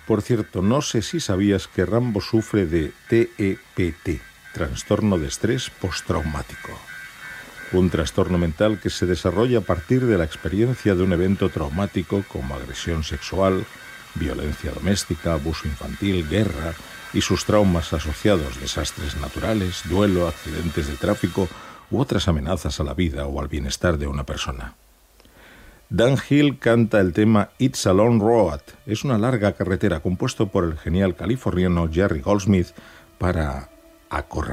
Por cierto, no sé si sabías que Rambo sufre de TEPT, trastorno de estrés postraumático. Un trastorno mental que se desarrolla a partir de la experiencia de un evento traumático como agresión sexual, violencia doméstica, abuso infantil, guerra y sus traumas asociados, desastres naturales, duelo, accidentes de tráfico u otras amenazas a la vida o al bienestar de una persona. Dan Hill canta el tema It's a Long Road. Es una larga carretera compuesto por el genial californiano Jerry Goldsmith para acorralar